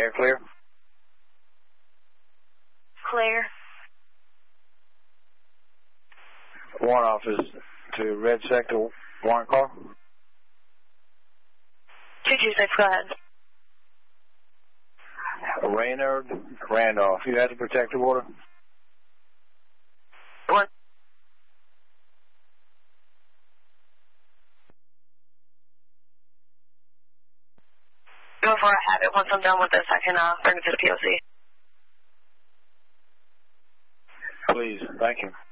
Air clear. Clear. Warrant office to red sector warrant car. 226, go ahead. Raynard Randolph, you have the protective order? One. Before I have it, once I'm done with this, I can bring it to the POC. Please, thank you.